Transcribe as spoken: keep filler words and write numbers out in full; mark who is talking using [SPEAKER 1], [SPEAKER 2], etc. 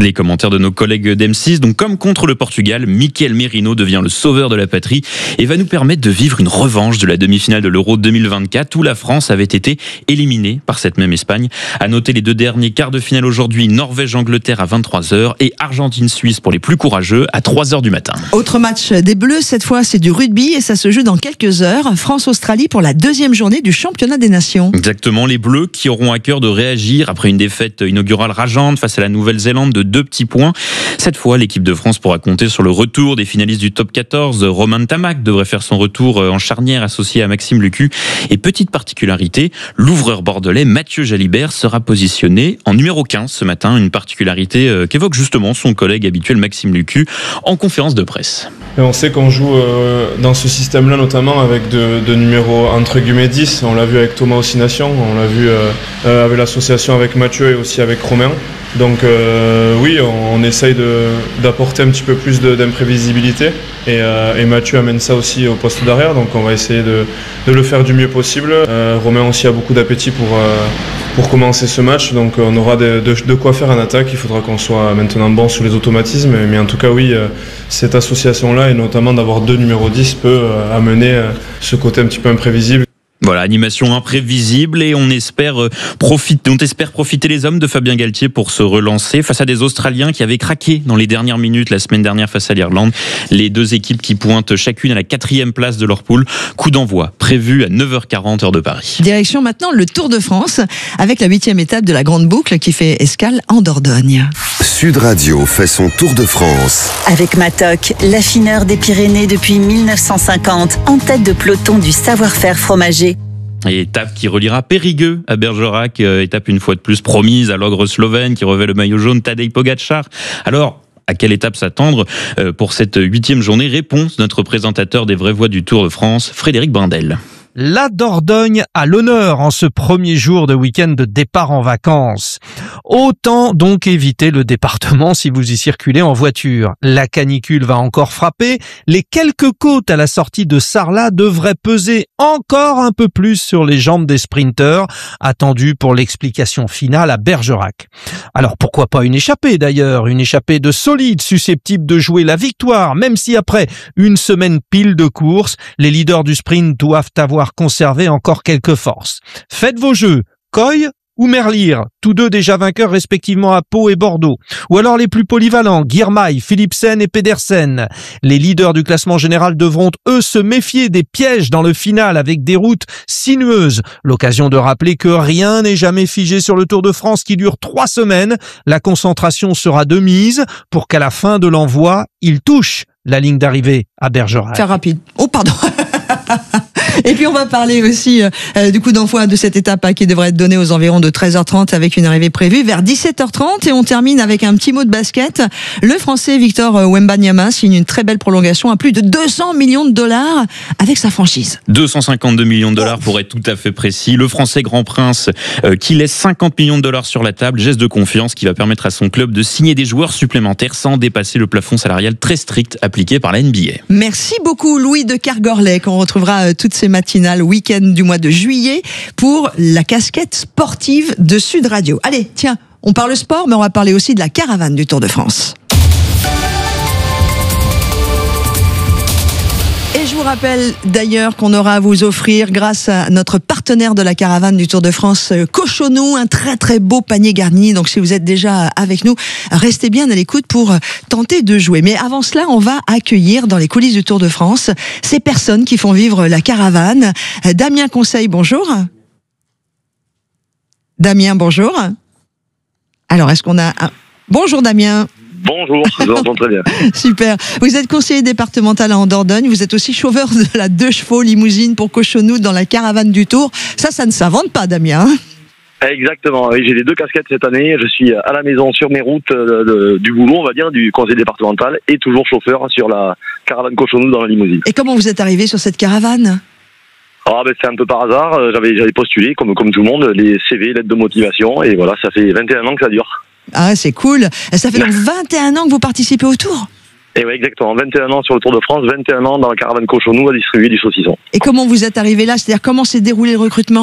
[SPEAKER 1] Les commentaires de nos collègues d'M six. Donc, comme contre le Portugal, Mikel Merino devient le sauveur de la patrie et va nous permettre de vivre une revanche de la demi-finale de l'Euro deux mille vingt-quatre où la France avait été éliminée par cette même Espagne. À noter les deux derniers quarts de finale aujourd'hui, Norvège-Angleterre à vingt-trois heures et Argentine-Suisse pour les plus courageux à trois heures du matin.
[SPEAKER 2] Autre match des Bleus, cette fois c'est du rugby et ça se joue dans quelques heures. France-Australie pour la deuxième journée du championnat des nations.
[SPEAKER 1] Exactement, les Bleus qui auront à cœur de réagir après une défaite inaugurale rageante face à la Nouvelle-Zélande de deux petits points. Cette fois, l'équipe de France pourra compter sur le retour des finalistes du top quatorze. Romain Ntamack devrait faire son retour en charnière associé à Maxime Lucu. Et petite particularité, l'ouvreur bordelais Mathieu Jalibert sera positionné en numéro quinze ce matin. Une particularité qu'évoque justement son collègue habituel Maxime Lucu en conférence de presse.
[SPEAKER 3] Et on sait qu'on joue euh, dans ce système-là notamment avec de, de numéros entre guillemets dix. On l'a vu avec Thomas Ossination, on l'a vu euh, euh, avec l'association avec Mathieu et aussi avec Romain. Donc euh, oui, on, on essaye de, d'apporter un petit peu plus de, d'imprévisibilité et, euh, et Mathieu amène ça aussi au poste d'arrière, donc on va essayer de, de le faire du mieux possible. Euh, Romain aussi a beaucoup d'appétit pour, euh, pour commencer ce match, donc on aura de, de, de quoi faire en attaque. Il faudra qu'on soit maintenant bon sur les automatismes, mais en tout cas oui, euh, cette association-là et notamment d'avoir deux numéros dix peut euh, amener euh, ce côté un petit peu imprévisible.
[SPEAKER 1] Voilà, animation imprévisible et on espère profiter, on espère profiter les hommes de Fabien Galtier pour se relancer face à des Australiens qui avaient craqué dans les dernières minutes la semaine dernière face à l'Irlande. Les deux équipes qui pointent chacune à la quatrième place de leur poule. Coup d'envoi prévu à neuf heures quarante heure de Paris.
[SPEAKER 2] Direction maintenant le Tour de France avec la huitième étape de la Grande Boucle qui fait escale en Dordogne.
[SPEAKER 4] Sud Radio fait son Tour de France.
[SPEAKER 5] Avec Matok, l'affineur des Pyrénées depuis mille neuf cent cinquante, en tête de peloton du savoir-faire fromager.
[SPEAKER 1] Et étape qui reliera Périgueux à Bergerac, euh, étape une fois de plus promise à l'ogre slovène qui revêt le maillot jaune Tadej Pogačar. Alors, à quelle étape s'attendre euh, pour cette huitième journée? Réponse de notre présentateur des vraies voix du Tour de France, Frédéric Brindel.
[SPEAKER 6] La Dordogne à l'honneur en ce premier jour de week-end de départ en vacances. Autant donc éviter le département si vous y circulez en voiture. La canicule va encore frapper. Les quelques côtes à la sortie de Sarlat devraient peser encore un peu plus sur les jambes des sprinteurs, attendus pour l'explication finale à Bergerac. Alors pourquoi pas une échappée d'ailleurs, une échappée de solide, susceptible de jouer la victoire, même si après une semaine pile de courses, les leaders du sprint doivent avoir conservé encore quelques forces. Faites vos jeux, Coy ou Merlier, tous deux déjà vainqueurs respectivement à Pau et Bordeaux. Ou alors les plus polyvalents, Girmay, Philipsen et Pedersen. Les leaders du classement général devront eux se méfier des pièges dans le final avec des routes sinueuses. L'occasion de rappeler que rien n'est jamais figé sur le Tour de France qui dure trois semaines. La concentration sera de mise pour qu'à la fin de l'envoi, il touche la ligne d'arrivée à Bergerac.
[SPEAKER 2] Faire rapide. Oh pardon. Et puis on va parler aussi euh, du coup d'envoi de cette étape hein, qui devrait être donnée aux environs de treize heures trente avec une arrivée prévue vers dix-sept heures trente et on termine avec un petit mot de basket. Le Français Victor Wembanyama signe une très belle prolongation à plus de deux cents millions de dollars avec sa franchise.
[SPEAKER 1] deux cent cinquante-deux millions de dollars pour être tout à fait précis. Le Français Grand Prince euh, qui laisse cinquante millions de dollars sur la table, geste de confiance qui va permettre à son club de signer des joueurs supplémentaires sans dépasser le plafond salarial très strict appliqué par la N B A.
[SPEAKER 2] Merci beaucoup Louis de Kergorlet qu'on retrouvera euh, toutes ces matinales week-end du mois de juillet pour la casquette sportive de Sud Radio. Allez, tiens, on parle sport, mais on va parler aussi de la caravane du Tour de France. Et je vous rappelle d'ailleurs qu'on aura à vous offrir, grâce à notre partenaire de la caravane du Tour de France, Cochonou, un très très beau panier garni. Donc si vous êtes déjà avec nous, restez bien à l'écoute pour tenter de jouer. Mais avant cela, on va accueillir dans les coulisses du Tour de France ces personnes qui font vivre la caravane. Damien Conseil, bonjour. Damien, bonjour. Alors, est-ce qu'on a... un... Bonjour Damien.
[SPEAKER 7] Bonjour, je vous entends très bien.
[SPEAKER 2] Super. Vous êtes conseiller départemental en Dordogne. Vous êtes aussi chauffeur de la deux chevaux limousine pour Cochonou dans la caravane du Tour. Ça, ça ne s'invente pas, Damien.
[SPEAKER 7] Exactement. Oui, j'ai les deux casquettes cette année. Je suis à la maison sur mes routes de, de, du boulot, on va dire, du conseil départemental et toujours chauffeur sur la caravane Cochonou dans la limousine.
[SPEAKER 2] Et comment vous êtes arrivé sur cette caravane ?
[SPEAKER 7] Ah ben c'est un peu par hasard. J'avais, j'avais postulé, comme, comme tout le monde, les C V, lettres de motivation. Et voilà, ça fait vingt et un ans que ça dure.
[SPEAKER 2] Ah, c'est cool. Ça fait donc vingt et un ans que vous participez au Tour ?
[SPEAKER 7] Et oui, exactement. vingt et un ans sur le Tour de France, vingt et un ans dans la caravane Cochonou à distribuer du saucisson.
[SPEAKER 2] Et comment vous êtes arrivé là ? C'est-à-dire, comment s'est déroulé le recrutement ?